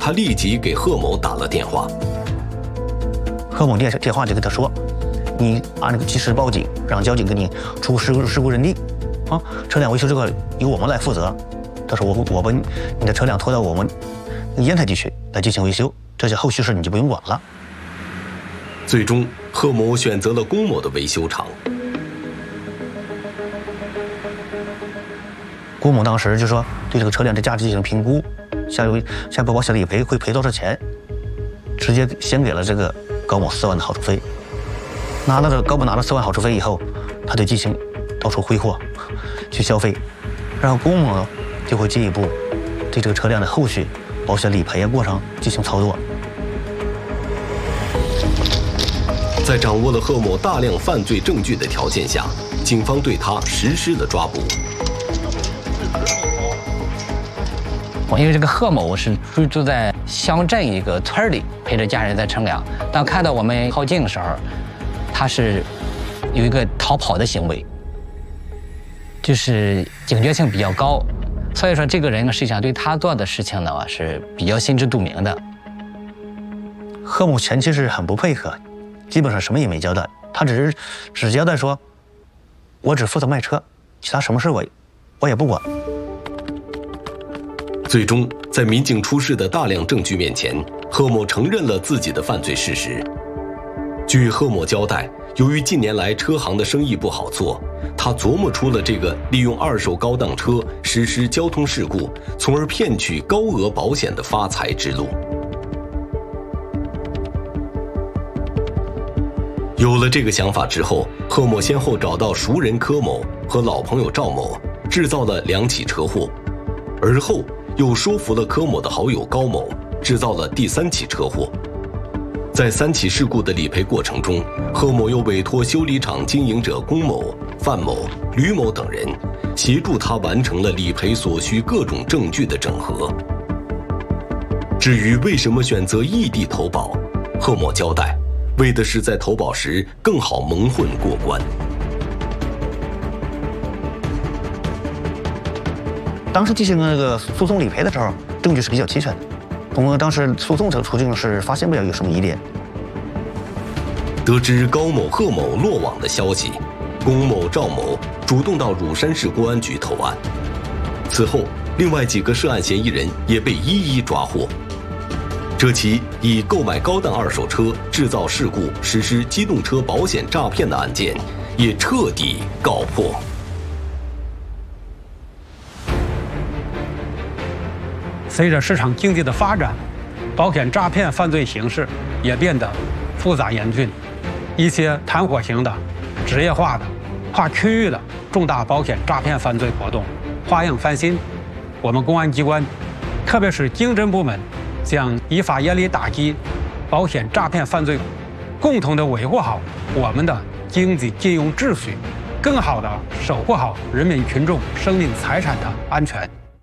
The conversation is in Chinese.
他立即给贺某打了电话。 贺某电话就跟他说：“你按那个及时报警，让交警给你出事故认定，啊，车辆维修这个由我们来负责。”他说：“我把你的车辆拖到我们烟台地区来进行维修，这些后续事你就不用管了。” 最终，贺某选择了龚某的维修厂。 龚某当时就说对这个车辆的价值进行评估，下保险理赔会赔多少钱，直接先给了这个高某4万的好处费。高某拿了4万好处费以后，他就进行到处挥霍去消费，然后龚某就会进一步对这个车辆的后续保险理赔过程进行操作。 在掌握了贺某大量犯罪证据的条件下，警方对他实施了抓捕。 因为这个贺某是住在乡镇一个村里，陪着家人在乘凉。当看到我们靠近的时候，他是有一个逃跑的行为，就是警觉性比较高。所以说，这个人实际上对他做的事情呢是比较心知肚明的。 贺某前期是很不配合，基本上什么也没交代，他只交代说：“我只负责卖车，其他什么事我也不管。” 最终，在民警出示的大量证据面前，贺某承认了自己的犯罪事实。据贺某交代，由于近年来车行的生意不好做，他琢磨出了这个利用二手高档车实施交通事故，从而骗取高额保险的发财之路。有了这个想法之后，贺某先后找到熟人柯某和老朋友赵某，制造了2起车祸，而后又说服了柯某的好友高某，制造了第3起车祸。在3起事故的理赔过程中，贺某又委托修理厂经营者龚某、范某、吕某等人，协助他完成了理赔所需各种证据的整合。至于为什么选择异地投保，贺某交代，为的是在投保时更好蒙混过关。 当时进行那个诉讼理赔的时候，证据是比较齐全的。我们当时诉讼这个途径是发现不了有什么疑点。 得知高某、贺某落网的消息，龚某、赵某主动到乳山市公安局投案。此后，另外几个涉案嫌疑人也被一一抓获。这起以购买高档二手车、制造事故、实施机动车保险诈骗的案件也彻底告破。 随着市场经济的发展，保险诈骗犯罪形势也变得复杂严峻。一些团伙型的、职业化的、跨区域的重大保险诈骗犯罪活动花样翻新。我们公安机关，特别是经侦部门，将依法严厉打击保险诈骗犯罪，共同的维护好我们的经济金融秩序，更好地守护好人民群众生命财产的安全。